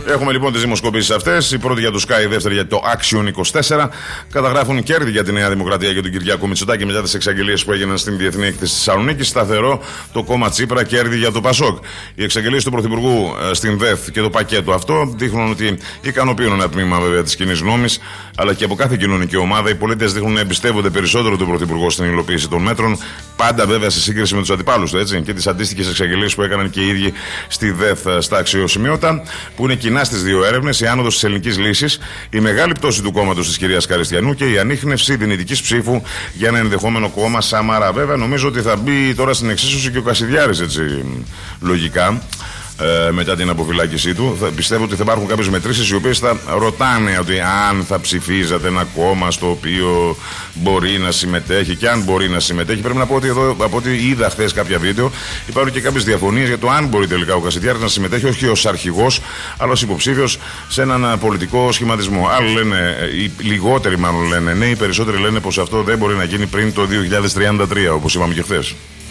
Έχουμε λοιπόν τις δημοσκοπήσεις αυτές. Η πρώτη για το Sky, η δεύτερη για το Action 24. Καταγράφουν κέρδη για τη Νέα Δημοκρατία και τον Κυριάκο Μητσοτάκη μετά τις εξαγγελίες που έγιναν στην Διεθνή Έκθεση της Θεσσαλονίκης. Σταθερό το κόμμα Τσίπρα, κέρδη για το Πασόκ. Οι εξαγγελίες του Πρωθυπουργού στην ΔΕΘ και το πακέτο αυτό δείχνουν ότι ικανοποιούν ένα τμήμα βέβαια της κοινής γνώμης, αλλά και από κάθε κοινωνική ομάδα. Οι πολίτες δείχνουν να εμπιστεύονται περισσότερο τον Πρωθυπουργό στην υλοποίηση των μέτρων. Πάντα βέβαια σε σύγκριση με τους αντιπάλους του, έτσι, και τις αντίστοιχες εξαγγελίες που έκαναν και οι ίδιοι στη ΔΕΘ στα αξιοσημείωτα, που είναι κοινά στις δύο έρευνες: η άνοδος της ελληνικής λύσης, η μεγάλη πτώση του κόμματος της κυρίας Καριστιανού και η ανίχνευση δυνητικής ψήφου για ένα ενδεχόμενο κόμμα Σαμαρά. Βέβαια, νομίζω ότι θα μπει τώρα στην εξίσωση και ο Κασιδιάρης, έτσι, λογικά. Μετά την αποφυλάκησή του, πιστεύω ότι θα υπάρχουν κάποιες μετρήσεις οι οποίες θα ρωτάνε ότι αν θα ψηφίζατε ένα κόμμα στο οποίο μπορεί να συμμετέχει, και αν μπορεί να συμμετέχει. Πρέπει να πω ότι εδώ, από ό,τι είδα χθες κάποια βίντεο, υπάρχουν και κάποιες διαφωνίες για το αν μπορεί τελικά ο Κασιδιάρης να συμμετέχει, όχι ως αρχηγός, αλλά ως υποψήφιος σε έναν πολιτικό σχηματισμό. Άλλοι λένε, οι λιγότεροι μάλλον λένε ναι, οι περισσότεροι λένε πως αυτό δεν μπορεί να γίνει πριν το 2033, όπως είπαμε και χθες.